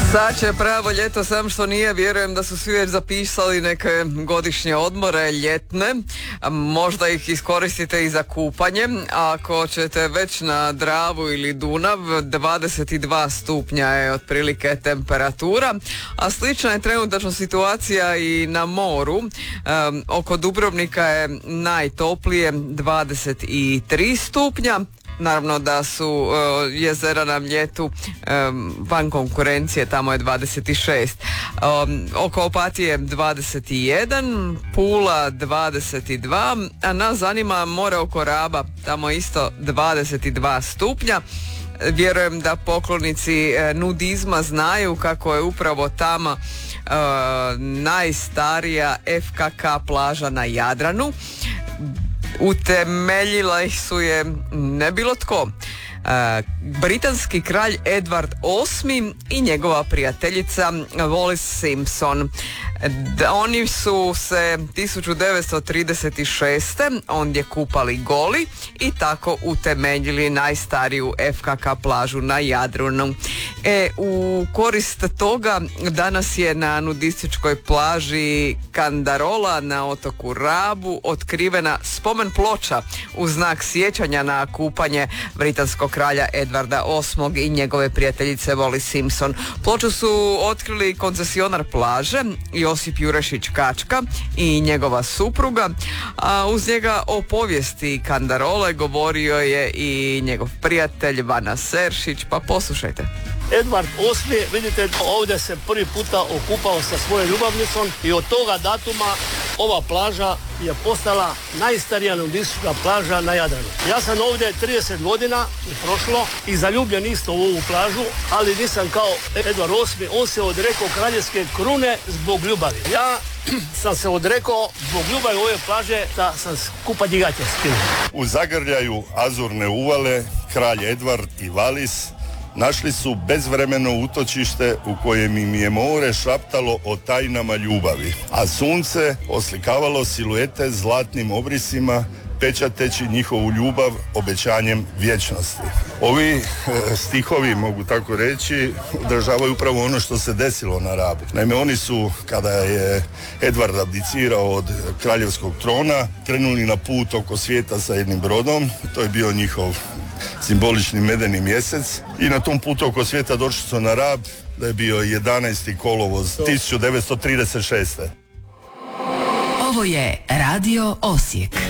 Sad će pravo ljeto, sam što nije, vjerujem da su svi već zapisali neke godišnje odmore, ljetne, možda ih iskoristite i za kupanje. Ako ćete već na Dravu ili Dunav, 22 stupnja je otprilike temperatura, a slična je trenutačno situacija i na moru. Oko Dubrovnika je najtoplije 23 stupnja. Naravno da su jezera na ljetu van konkurencije, tamo je 26. Oko Opatije 21, Pula 22, a nas zanima more oko Raba, tamo isto 22 stupnja. Vjerujem da poklonici nudizma znaju kako je upravo tamo najstarija FKK plaža na Jadranu. Utemeljila ih su je ne bilo tko, britanski kralj Edward VIII i njegova prijateljica Wallis Simpson. Oni su se 1936. ondje kupali goli i tako utemeljili najstariju FKK plažu na Jadranu. U korist toga danas je na nudističkoj plaži Kandarola na otoku Rabu otkrivena spomen ploča u znak sjećanja na kupanje britanskog kralja Edvarda VIII i njegove prijateljice Wallis Simpson. Ploču su otkrili koncesionar plaže Josip Jurešić Kačka i njegova supruga, a uz njega o povijesti Kandarole govorio je i njegov prijatelj Vana Seršić, pa poslušajte. Edvard VIII, vidite, ovdje se prvi puta okupao sa svojom ljubavnicom i od toga datuma ova plaža je postala najstarija nudistička plaža na Jadranu. Ja sam ovdje 30 godina prošlo i zaljubljen isto u ovu plažu, ali nisam kao Edvard VIII, on se odrekao kraljevske krune zbog ljubavi. Ja sam se odrekao zbog ljubavi ove plaže da sam skupa djigaće skinuo. U zagrljaju Azurne uvale kralj Edvard i Wallis našli su bezvremeno utočište u kojem im je more šaptalo o tajnama ljubavi, a sunce oslikavalo siluete zlatnim obrisima, pečateći njihovu ljubav obećanjem vječnosti. Ovi stihovi, mogu tako reći, odražavaju upravo ono što se desilo na Rabu. Naime, oni su, kada je Edvard abdicirao od kraljevskog trona, krenuli na put oko svijeta sa jednim brodom. To je bio njihov simbolični medeni mjesec i na tom putu oko svijeta došli su na Rab, da je bio 11. kolovoz 1936. Ovo je Radio Osijek.